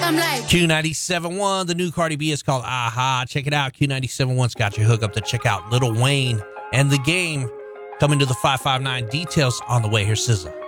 Q97.1, the new Cardi B is called Aha. Check it out. Q97.1's got your hook up to check out Lil Wayne and The Game. Coming to the 559. Details on the way. Here's SZA.